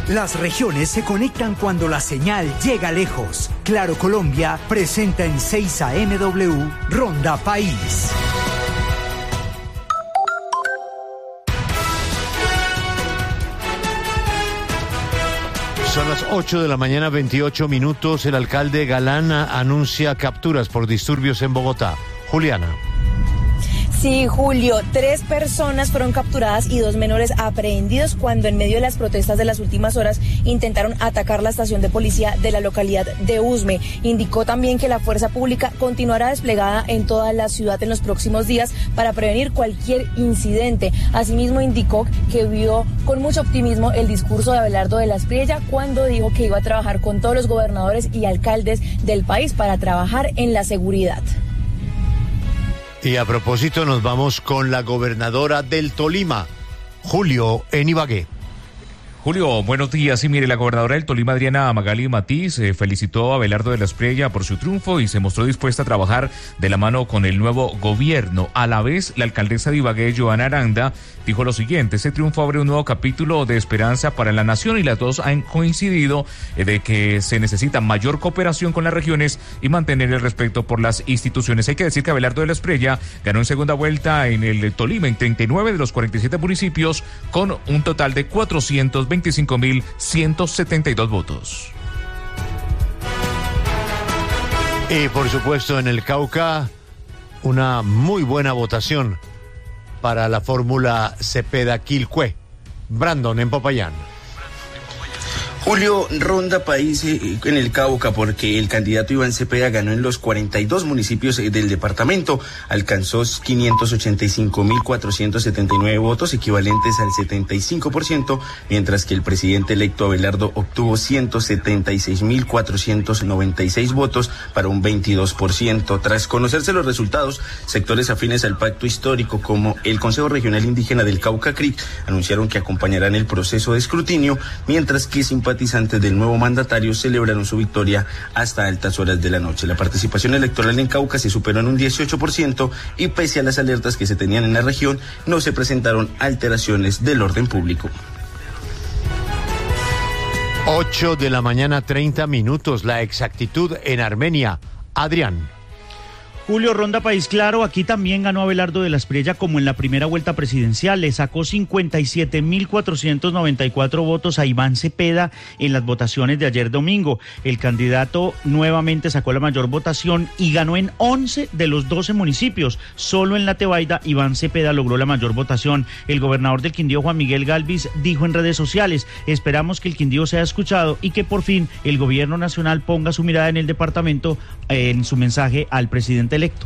Las regiones se conectan cuando la señal llega lejos. Claro Colombia presenta en 6 AM Ronda País. Son las 8 de la mañana, 28 minutos. El alcalde Galán anuncia capturas por disturbios en Bogotá. Juliana. Sí, Julio, 3 personas fueron capturadas y 2 menores aprehendidos cuando en medio de las protestas de las últimas horas intentaron atacar la estación de policía de la localidad de Usme. Indicó también que la fuerza pública continuará desplegada en toda la ciudad en los próximos días para prevenir cualquier incidente. Asimismo, indicó que vio con mucho optimismo el discurso de Abelardo de la Espriella cuando dijo que iba a trabajar con todos los gobernadores y alcaldes del país para trabajar en la seguridad. Y a propósito, nos vamos con la gobernadora del Tolima, Julio, en Ibagué. Julio, buenos días. Sí, mire, la gobernadora del Tolima, Adriana Magali Matiz, felicitó a Abelardo de la Espriella por su triunfo y se mostró dispuesta a trabajar de la mano con el nuevo gobierno. A la vez, la alcaldesa de Ibagué, Joana Aranda, dijo lo siguiente: este triunfo abre un nuevo capítulo de esperanza para la nación y las dos han coincidido de que se necesita mayor cooperación con las regiones y mantener el respeto por las instituciones. Hay que decir que Abelardo de la Espriella ganó en segunda vuelta en el Tolima en 39 de los 47 municipios con un total de 425.172 votos. Y por supuesto en el Cauca, una muy buena votación para la fórmula Cepeda-Quilpué. Brandon en Popayán. Julio, ronda país en el Cauca porque el candidato Iván Cepeda ganó en los 42 municipios del departamento, alcanzó 585.479 votos, equivalentes al 75%, mientras que el presidente electo Abelardo obtuvo 176.496 votos para un 22%. Tras conocerse los resultados, sectores afines al pacto histórico como el Consejo Regional Indígena del Cauca CRIC anunciaron que acompañarán el proceso de escrutinio, mientras que simpatizantes del nuevo mandatario celebraron su victoria hasta altas horas de la noche. La participación electoral en Cauca se superó en un 18% y pese a las alertas que se tenían en la región, no se presentaron alteraciones del orden público. 8 de la mañana, 30 minutos. La exactitud en Armenia. Adrián. Julio, ronda país claro, aquí también ganó Abelardo de la Espriella como en la primera vuelta presidencial, le sacó 57.494 votos a Iván Cepeda en las votaciones de ayer domingo. El candidato nuevamente sacó la mayor votación y ganó en 11 de los 12 municipios. Solo en la Tebaida, Iván Cepeda logró la mayor votación. El gobernador del Quindío, Juan Miguel Galvis, dijo en redes sociales: esperamos que el Quindío sea escuchado y que por fin el gobierno nacional ponga su mirada en el departamento, en su mensaje al presidente electo.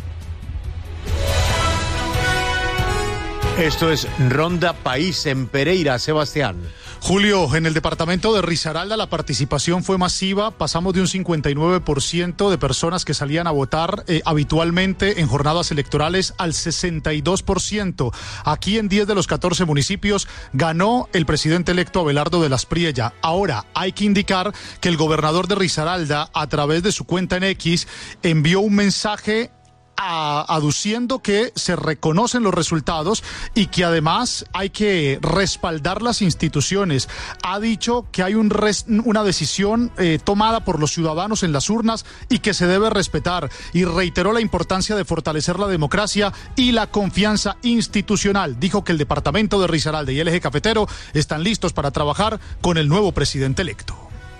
Esto es Ronda País en Pereira, Sebastián. Julio, en el departamento de Risaralda la participación fue masiva, pasamos de un 59% de personas que salían a votar habitualmente en jornadas electorales al 62%. Aquí en 10 de los 14 municipios ganó el presidente electo Abelardo de la Espriella. Ahora hay que indicar que el gobernador de Risaralda, a través de su cuenta en X, envió un mensaje aduciendo que se reconocen los resultados y que además hay que respaldar las instituciones. Ha dicho que hay una decisión tomada por los ciudadanos en las urnas y que se debe respetar, y reiteró la importancia de fortalecer la democracia y la confianza institucional. Dijo que el departamento de Risaralda y el eje cafetero están listos para trabajar con el nuevo presidente electo.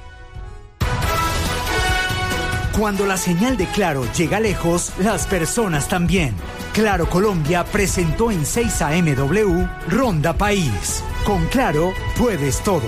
Cuando la señal de Claro llega lejos, las personas también. Claro Colombia presentó en 6 AM Ronda País. Con Claro puedes todo.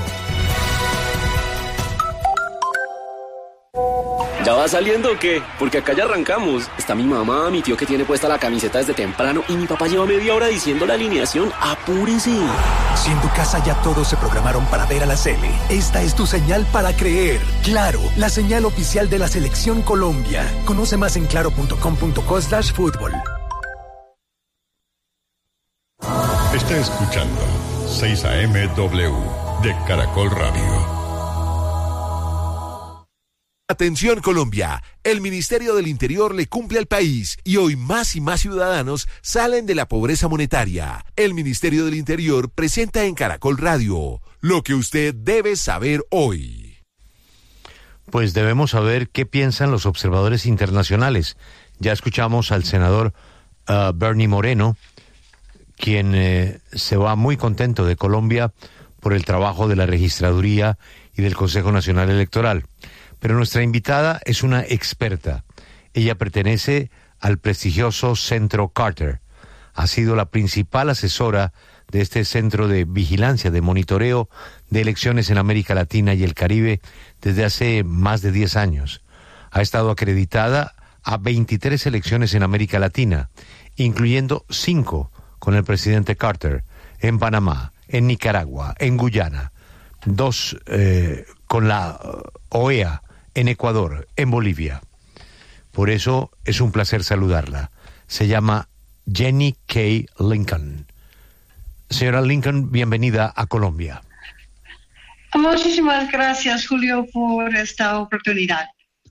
¿Ya va saliendo o qué? Porque acá ya arrancamos. Está mi mamá, mi tío que tiene puesta la camiseta desde temprano y mi papá lleva media hora diciendo la alineación. ¡Apúrese! Si en tu casa ya todos se programaron para ver a la Sele, esta es tu señal para creer. Claro, la señal oficial de la Selección Colombia. Conoce más en claro.com.co/fútbol. Está escuchando 6 AM de Caracol Radio. Atención Colombia, el Ministerio del Interior le cumple al país y hoy más y más ciudadanos salen de la pobreza monetaria. El Ministerio del Interior presenta en Caracol Radio lo que usted debe saber hoy. Pues debemos saber qué piensan los observadores internacionales. Ya escuchamos al senador Bernie Moreno, quien se va muy contento de Colombia por el trabajo de la Registraduría y del Consejo Nacional Electoral. Pero nuestra invitada es una experta. Ella pertenece al prestigioso Centro Carter. Ha sido la principal asesora de este centro de vigilancia, de monitoreo de elecciones en América Latina y el Caribe desde hace más de 10 años. Ha estado acreditada a 23 elecciones en América Latina, incluyendo 5 con el presidente Carter, en Panamá, en Nicaragua, en Guyana, 2 con la OEA, en Ecuador, en Bolivia. Por eso es un placer saludarla. Se llama Jenny K. Lincoln. Señora Lincoln, bienvenida a Colombia. Muchísimas gracias, Julio, por esta oportunidad.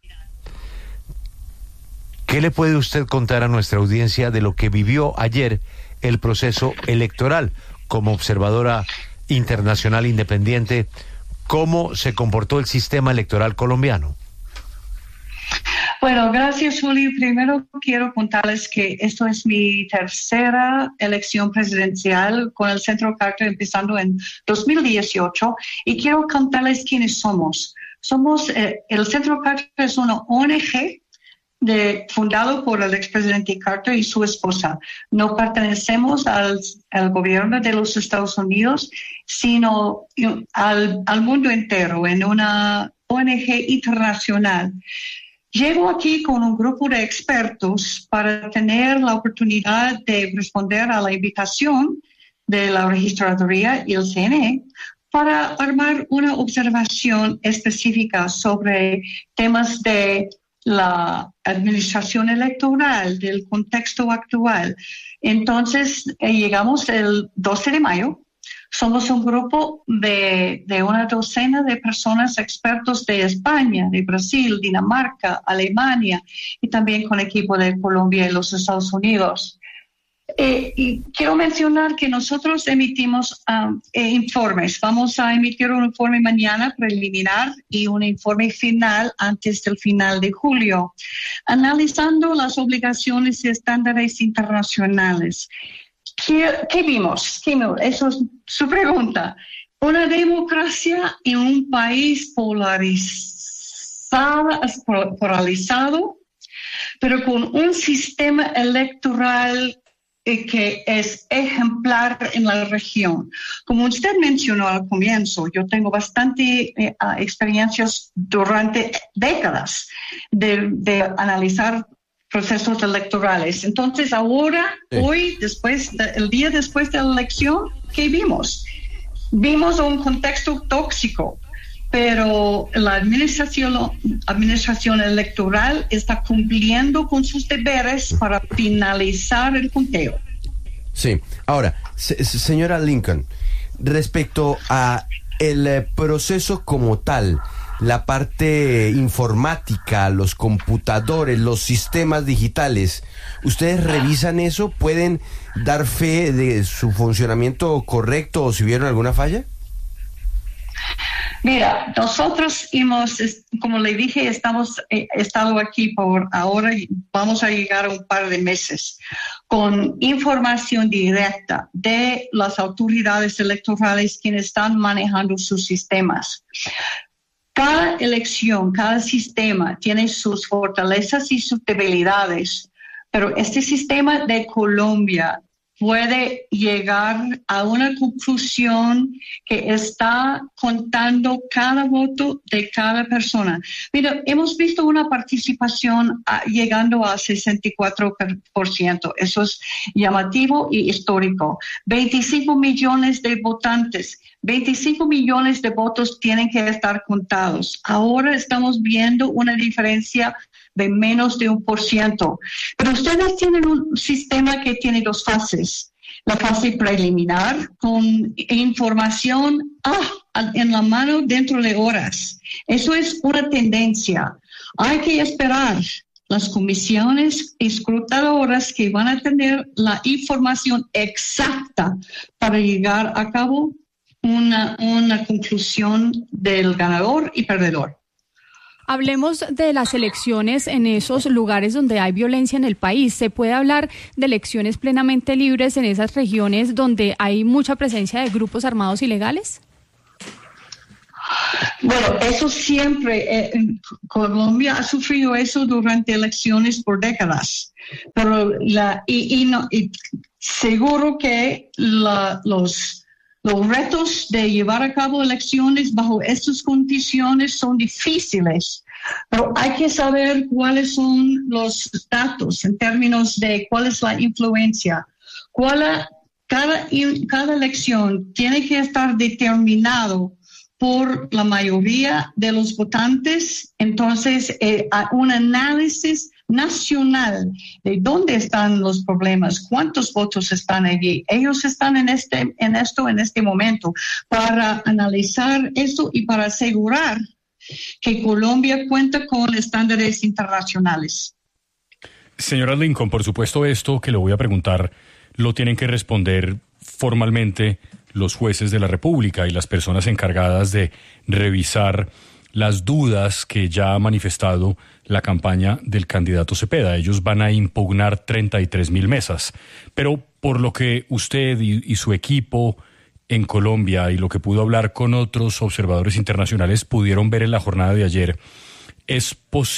¿Qué le puede usted contar a nuestra audiencia de lo que vivió ayer el proceso electoral como observadora internacional independiente? ¿Cómo se comportó el sistema electoral colombiano? Bueno, gracias, Julio. Primero quiero contarles que esto es mi tercera elección presidencial con el Centro Carter, empezando en 2018, y quiero contarles quiénes somos. El Centro Carter es una ONG fundado por el expresidente Carter y su esposa. No pertenecemos al gobierno de los Estados Unidos, sino al mundo entero, en una ONG internacional. Llego aquí con un grupo de expertos para tener la oportunidad de responder a la invitación de la Registraduría y el CNE para armar una observación específica sobre temas de la administración electoral, del contexto actual. Entonces, llegamos el 12 de mayo. Somos un grupo de una docena de personas expertos de España, de Brasil, Dinamarca, Alemania y también con equipo de Colombia y los Estados Unidos. Y quiero mencionar que nosotros emitimos informes. Vamos a emitir un informe mañana preliminar y un informe final antes del final de julio, analizando las obligaciones y estándares internacionales. ¿Qué vimos? Eso es su pregunta. Una democracia en un país polarizado, pero con un sistema electoral que es ejemplar en la región. Como usted mencionó al comienzo, yo tengo bastante experiencias durante décadas de analizar procesos electorales. Entonces ahora, hoy, el día después de la elección, ¿qué vimos? Vimos un contexto tóxico, pero la administración electoral está cumpliendo con sus deberes para finalizar el conteo. Sí. Ahora, señora Lincoln, respecto a el proceso como tal, la parte informática, los computadores, los sistemas digitales, ¿ustedes revisan eso? ¿Pueden dar fe de su funcionamiento correcto o si vieron alguna falla? Mira, nosotros como le dije, estado aquí por ahora y vamos a llegar a un par de meses con información directa de las autoridades electorales quienes están manejando sus sistemas. Cada elección, cada sistema tiene sus fortalezas y sus debilidades, pero este sistema de Colombia puede llegar a una conclusión que está contando cada voto de cada persona. Mira, hemos visto una participación llegando a 64%. Eso es llamativo y histórico. 25 millones de votantes. 25 millones de votos tienen que estar contados. Ahora estamos viendo una diferencia de menos de 1%. Pero ustedes tienen un sistema que tiene dos fases. La fase preliminar con información en la mano dentro de horas. Eso es una tendencia. Hay que esperar las comisiones escrutadoras que van a tener la información exacta para llegar a cabo una conclusión del ganador y perdedor. Hablemos de las elecciones en esos lugares donde hay violencia en el país. ¿Se puede hablar de elecciones plenamente libres en esas regiones donde hay mucha presencia de grupos armados ilegales? Bueno, eso siempre, Colombia ha sufrido eso durante elecciones por décadas, pero seguro que los retos de llevar a cabo elecciones bajo estas condiciones son difíciles, pero hay que saber cuáles son los datos en términos de cuál es la influencia. Cada elección tiene que estar determinado por la mayoría de los votantes. Entonces, un análisis nacional de dónde están los problemas, cuántos votos están allí. Ellos están en este momento para analizar esto y para asegurar que Colombia cuenta con estándares internacionales. Señora Lincoln, por supuesto esto que le voy a preguntar lo tienen que responder formalmente los jueces de la República y las personas encargadas de revisar las dudas que ya ha manifestado la campaña del candidato Cepeda. Ellos van a impugnar 33,000 mesas. Pero por lo que usted y su equipo en Colombia y lo que pudo hablar con otros observadores internacionales pudieron ver en la jornada de ayer, ¿es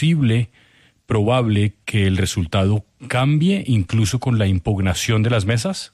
probable que el resultado cambie incluso con la impugnación de las mesas?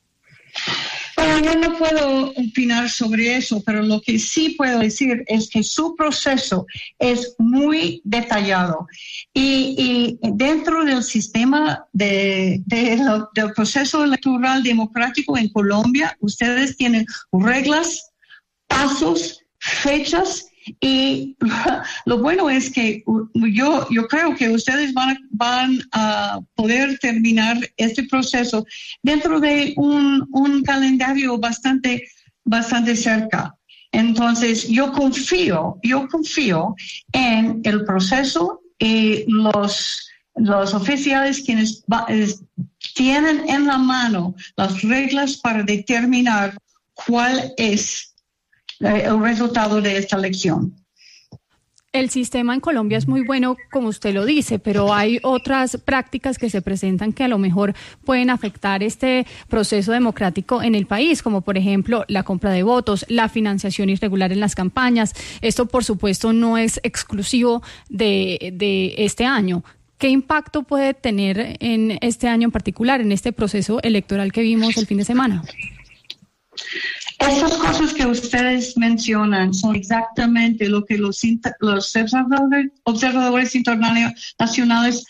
Bueno, yo no puedo opinar sobre eso, pero lo que sí puedo decir es que su proceso es muy detallado y dentro del sistema del proceso electoral democrático en Colombia, ustedes tienen reglas, pasos, fechas. Y lo bueno es que yo creo que ustedes van a poder terminar este proceso dentro de un calendario bastante cerca. Entonces, yo confío en el proceso y los oficiales quienes tienen en la mano las reglas para determinar cuál es el resultado de esta elección. El sistema en Colombia es muy bueno, como usted lo dice, pero hay otras prácticas que se presentan que a lo mejor pueden afectar este proceso democrático en el país, como por ejemplo la compra de votos, la financiación irregular en las campañas. Esto, por supuesto, no es exclusivo de este año. ¿Qué impacto puede tener en este año en particular, en este proceso electoral que vimos el fin de semana? Estas cosas que ustedes mencionan son exactamente lo que los observadores internacionales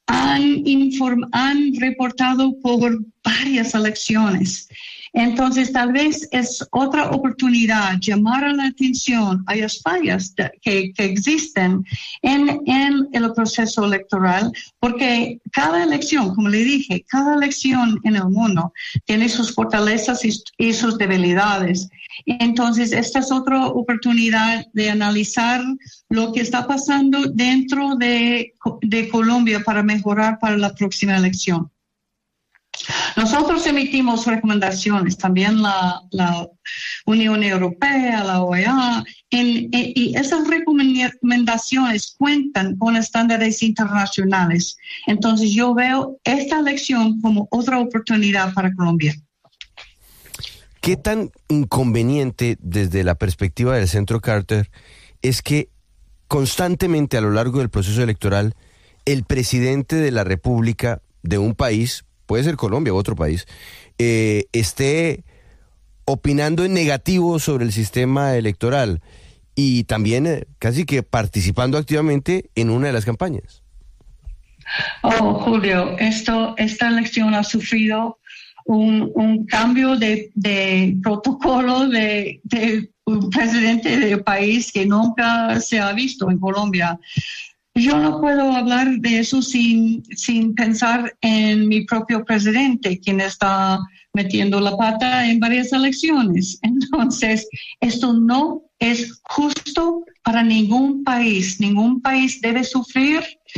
han reportado por varias elecciones. Entonces, tal vez es otra oportunidad llamar a la atención a las fallas que existen en el proceso electoral, porque cada elección, como le dije, cada elección en el mundo tiene sus fortalezas y sus debilidades. Entonces, esta es otra oportunidad de analizar lo que está pasando dentro de Colombia para mejorar para la próxima elección. Nosotros emitimos recomendaciones, también la Unión Europea, la OEA, y esas recomendaciones cuentan con estándares internacionales. Entonces yo veo esta elección como otra oportunidad para Colombia. ¿Qué tan inconveniente desde la perspectiva del Centro Carter es que constantemente a lo largo del proceso electoral el presidente de la República de un país, puede ser Colombia u otro país, esté opinando en negativo sobre el sistema electoral y también casi que participando activamente en una de las campañas? Oh, Julio, esta elección ha sufrido un cambio de protocolo de un presidente del país que nunca se ha visto en Colombia. Yo no puedo hablar de eso sin pensar en mi propio presidente, quien está metiendo la pata en varias elecciones. Entonces, esto no es justo para ningún país. Ningún país debe sufrir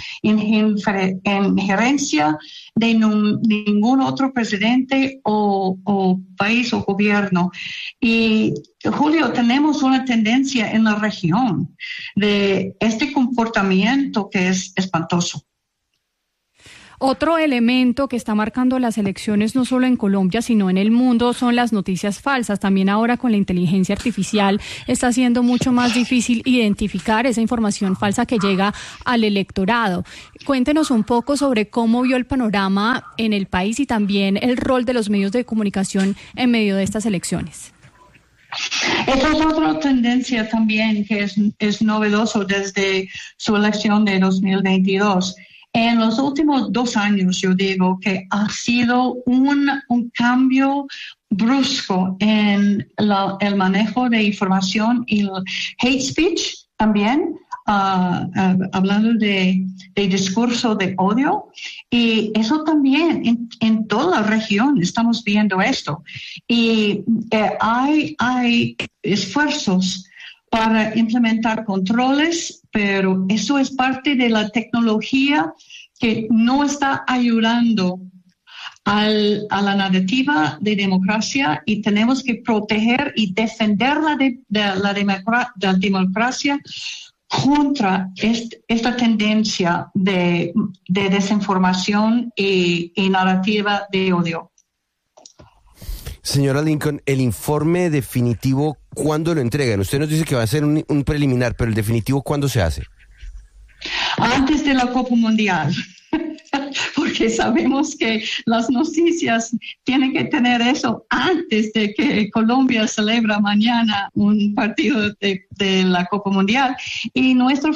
injerencia de ningún otro presidente o país o gobierno. Y, Julio, tenemos una tendencia en la región de este comportamiento que es espantoso. Otro elemento que está marcando las elecciones no solo en Colombia, sino en el mundo, son las noticias falsas. También ahora con la inteligencia artificial está siendo mucho más difícil identificar esa información falsa que llega al electorado. Cuéntenos un poco sobre cómo vio el panorama en el país y también el rol de los medios de comunicación en medio de estas elecciones. Esa es otra tendencia también que es novedoso desde su elección de 2022. En los últimos 2 años, yo digo que ha sido un cambio brusco en el manejo de información y el hate speech también, hablando de discurso de odio. Y eso también en toda la región estamos viendo esto. Y hay esfuerzos para implementar controles, pero eso es parte de la tecnología que no está ayudando a la narrativa de democracia, y tenemos que proteger y defender la democracia contra esta tendencia de desinformación y narrativa de odio. Señora Lincoln, el informe definitivo, ¿cuándo lo entregan? Usted nos dice que va a ser un preliminar, pero el definitivo, ¿cuándo se hace? Antes de la Copa Mundial, porque sabemos que las noticias tienen que tener eso antes de que Colombia celebra mañana un partido de la Copa Mundial. Y nuestro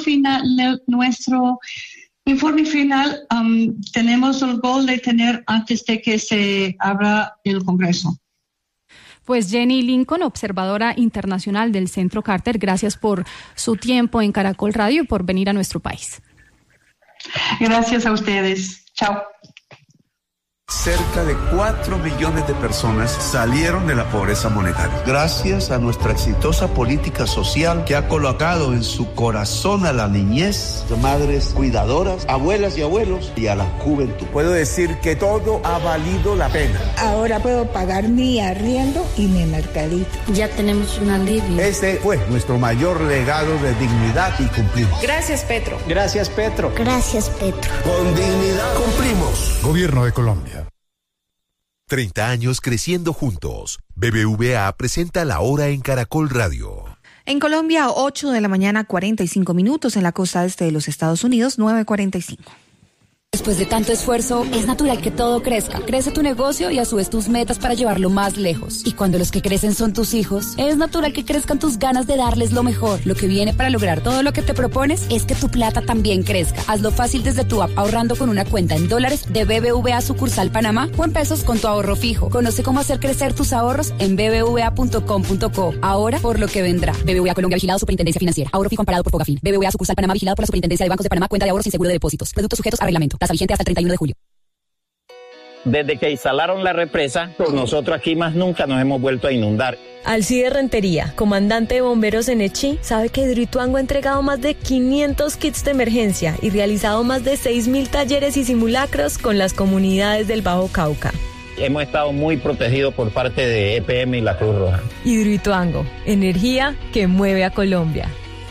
informe final tenemos el gol de tener antes de que se abra el Congreso. Pues Jenny Lincoln, observadora internacional del Centro Carter, gracias por su tiempo en Caracol Radio y por venir a nuestro país. Gracias a ustedes. Chao. Cerca de 4 millones de personas salieron de la pobreza monetaria, gracias a nuestra exitosa política social que ha colocado en su corazón a la niñez, madres cuidadoras, abuelas y abuelos, y a la juventud. Puedo decir que todo ha valido la pena. Ahora puedo pagar mi arriendo y mi mercadito. Ya tenemos un alivio. Este fue nuestro mayor legado de dignidad y cumplimos. Gracias, Petro. Gracias, Petro. Gracias, Petro. Con dignidad cumplimos. Gobierno de Colombia. 30 años creciendo juntos. BBVA presenta La Hora en Caracol Radio. En Colombia, 8 de la mañana, 45 minutos. En la costa este de los Estados Unidos, 9:45. Después de tanto esfuerzo, es natural que todo crezca. Crece tu negocio y a su vez tus metas para llevarlo más lejos. Y cuando los que crecen son tus hijos, es natural que crezcan tus ganas de darles lo mejor. Lo que viene para lograr todo lo que te propones es que tu plata también crezca. Hazlo fácil desde tu app, ahorrando con una cuenta en dólares de BBVA sucursal Panamá o en pesos con tu ahorro fijo. Conoce cómo hacer crecer tus ahorros en bbva.com.co. Ahora por lo que vendrá. BBVA Colombia, vigilado Superintendencia Financiera. Ahorro fijo amparado por Fogafín. BBVA sucursal Panamá, vigilado por la Superintendencia de Bancos de Panamá. Cuenta de ahorros sin seguro de depósitos. Productos sujetos a reglamento. Tasa vigente hasta el 31 de julio. Desde que instalaron la represa, nosotros aquí más nunca nos hemos vuelto a inundar. Alcide Rentería, comandante de bomberos en Echí, sabe que Hidroituango ha entregado más de 500 kits de emergencia y realizado más de 6.000 talleres y simulacros con las comunidades del Bajo Cauca. Hemos estado muy protegidos por parte de EPM y la Cruz Roja. Hidroituango, energía que mueve a Colombia.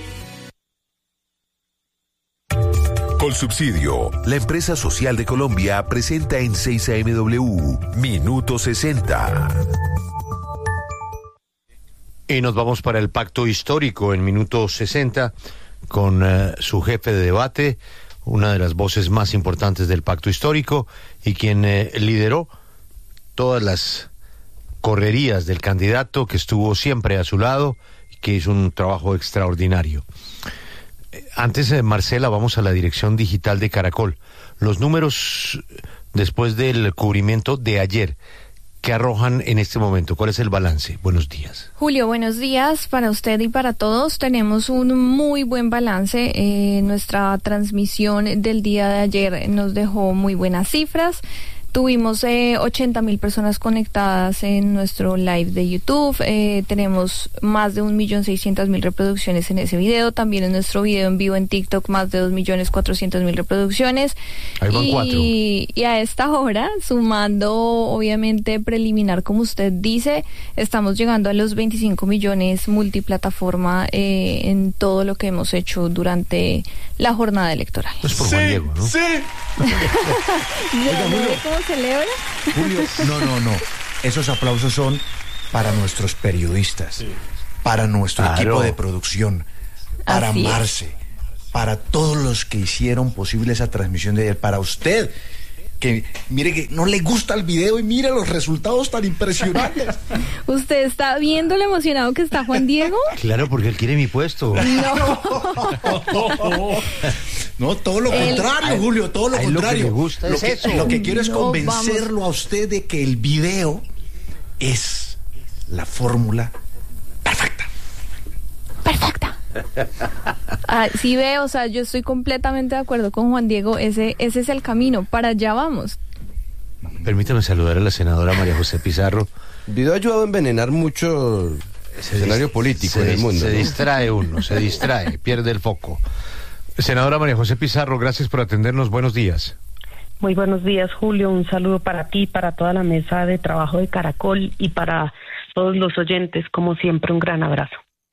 Colsubsidio, la empresa social de Colombia, presenta en 6AMW Minuto 60. Y nos vamos para el pacto histórico en Minuto 60 con su jefe de debate, una de las voces más importantes del pacto histórico y quien lideró todas las correrías del candidato, que estuvo siempre a su lado y que hizo un trabajo extraordinario. Antes, Marcela, vamos a la dirección digital de Caracol. Los números después del cubrimiento de ayer, ¿qué arrojan en este momento? ¿Cuál es el balance? Buenos días. Julio, buenos días para usted y para todos. Tenemos un muy buen balance. Nuestra transmisión del día de ayer nos dejó muy buenas cifras. Tuvimos 80.000 personas conectadas en nuestro live de YouTube. Tenemos más de 1.600.000 reproducciones en ese video. También en nuestro video en vivo en TikTok, más de 2.400.000 reproducciones. Ahí van 4. Y a esta hora, sumando obviamente preliminar, como usted dice, estamos llegando a los 25 millones multiplataforma en todo lo que hemos hecho durante la jornada electoral. Pues por Juan Diego, ¿no? ¡Sí! ¿Cómo celebra? Julio, no. Esos aplausos son para nuestros periodistas, para nuestro equipo de producción, para Así Marce, para todos los que hicieron posible esa transmisión de ayer, para usted, que mire que no le gusta el video y mire los resultados tan impresionantes. ¿Usted está viendo lo emocionado que está Juan Diego? Claro, porque él quiere mi puesto. No, todo lo contrario, Julio, todo lo contrario. Lo que le gusta es eso. Lo que quiero es convencerlo a usted de que el video es la fórmula perfecta. Sí veo, o sea, yo estoy completamente de acuerdo con Juan Diego, ese es el camino, para allá vamos. Permítame saludar a la senadora María José Pizarro. El video ha ayudado a envenenar mucho el escenario político en el mundo. Se distrae uno, pierde el foco. Senadora María José Pizarro, gracias por atendernos, buenos días. Muy buenos días, Julio, un saludo para ti, para toda la mesa de trabajo de Caracol y para todos los oyentes, como siempre, un gran abrazo.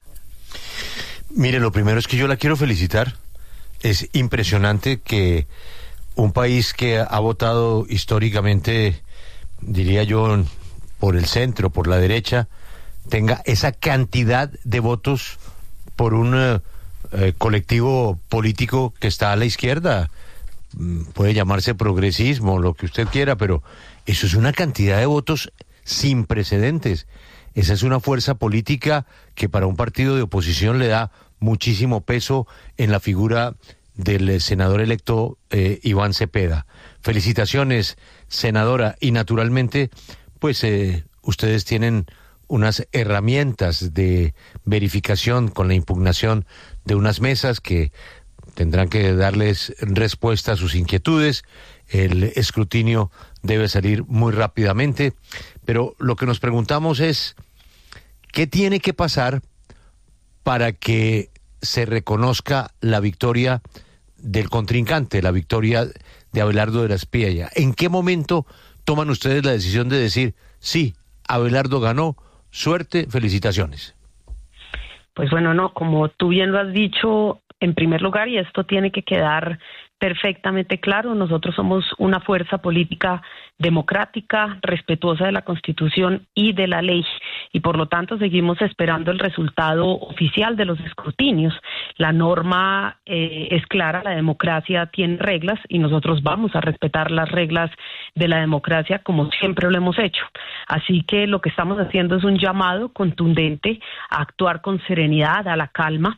Mire, lo primero es que yo la quiero felicitar. Es impresionante que un país que ha votado históricamente, diría yo, por el centro, por la derecha, tenga esa cantidad de votos por un colectivo político que está a la izquierda. Puede llamarse progresismo, lo que usted quiera, pero eso es una cantidad de votos sin precedentes. Esa es una fuerza política que para un partido de oposición le da muchísimo peso en la figura del senador electo Iván Cepeda. Felicitaciones, senadora, y naturalmente, pues ustedes tienen unas herramientas de verificación con la impugnación de unas mesas que tendrán que darles respuesta a sus inquietudes. El escrutinio debe salir muy rápidamente, pero lo que nos preguntamos es, ¿qué tiene que pasar para que se reconozca la victoria del contrincante, la victoria de Abelardo de la Espriella? ¿En qué momento toman ustedes la decisión de decir, sí, Abelardo ganó, suerte, felicitaciones? Pues bueno, no, como tú bien lo has dicho, en primer lugar, y esto tiene que quedar perfectamente claro, nosotros somos una fuerza política democrática, respetuosa de la Constitución y de la ley, y por lo tanto seguimos esperando el resultado oficial de los escrutinios. La norma es clara, la democracia tiene reglas y nosotros vamos a respetar las reglas de la democracia como siempre lo hemos hecho. Así que lo que estamos haciendo es un llamado contundente a actuar con serenidad, a la calma,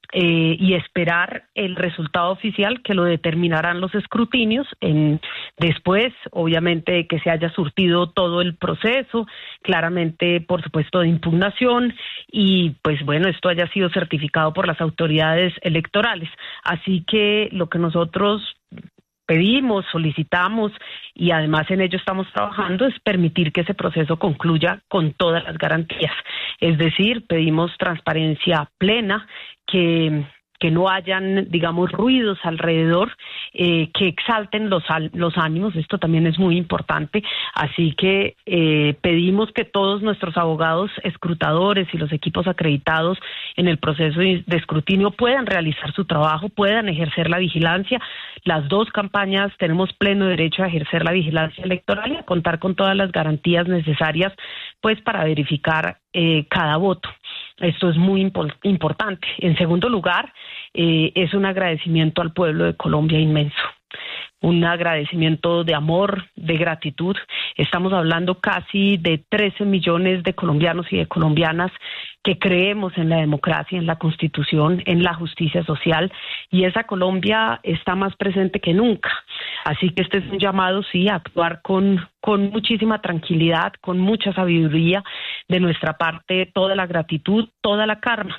y esperar el resultado oficial que lo determinarán los escrutinios después, obviamente, de que se haya surtido todo el proceso, claramente, por supuesto, de impugnación, y pues bueno, esto haya sido certificado por las autoridades electorales. Así que lo que nosotros pedimos, solicitamos y además en ello estamos trabajando es permitir que ese proceso concluya con todas las garantías. Es decir, pedimos transparencia plena, que no hayan, digamos, ruidos alrededor que exalten los ánimos. Esto también es muy importante. Así que pedimos que todos nuestros abogados escrutadores y los equipos acreditados en el proceso de escrutinio puedan realizar su trabajo, puedan ejercer la vigilancia. Las dos campañas tenemos pleno derecho a ejercer la vigilancia electoral y a contar con todas las garantías necesarias, pues, para verificar cada voto. Esto es muy importante. En segundo lugar, es un agradecimiento al pueblo de Colombia inmenso. Un agradecimiento de amor, de gratitud. Estamos hablando casi de 13 millones de colombianos y de colombianas que creemos en la democracia, en la Constitución, en la justicia social, y esa Colombia está más presente que nunca. Así que este es un llamado, sí, a actuar con muchísima tranquilidad, con mucha sabiduría, de nuestra parte toda la gratitud, toda la calma.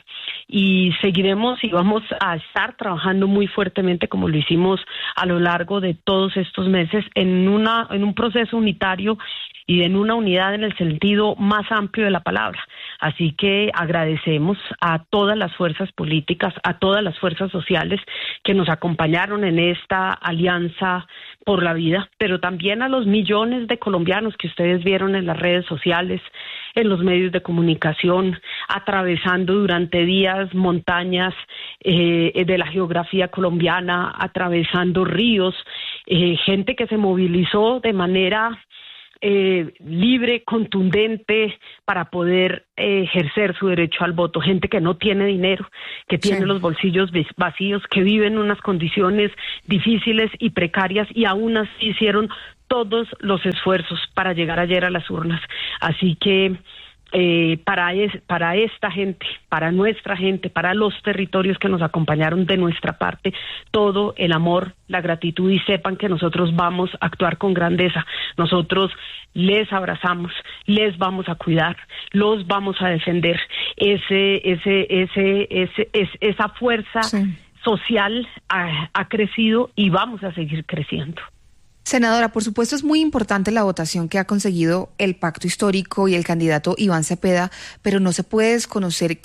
y seguiremos y vamos a estar trabajando muy fuertemente como lo hicimos a lo largo de todos estos meses en un proceso unitario y en una unidad en el sentido más amplio de la palabra. Así que agradecemos a todas las fuerzas políticas, a todas las fuerzas sociales que nos acompañaron en esta alianza por la vida, pero también a los millones de colombianos que ustedes vieron en las redes sociales, en los medios de comunicación, atravesando durante días montañas de la geografía colombiana, atravesando ríos, gente que se movilizó de manera libre, contundente, para poder ejercer su derecho al voto. Gente que no tiene dinero, que tiene los bolsillos vacíos, que vive en unas condiciones difíciles y precarias, y aún así hicieron todos los esfuerzos para llegar ayer a las urnas. Así que para esta gente, para nuestra gente, para los territorios que nos acompañaron de nuestra parte, todo el amor, la gratitud, y sepan que nosotros vamos a actuar con grandeza. Nosotros les abrazamos, les vamos a cuidar, los vamos a defender. Esa fuerza social ha crecido y vamos a seguir creciendo. Senadora, por supuesto es muy importante la votación que ha conseguido el Pacto Histórico y el candidato Iván Cepeda, pero no se puede desconocer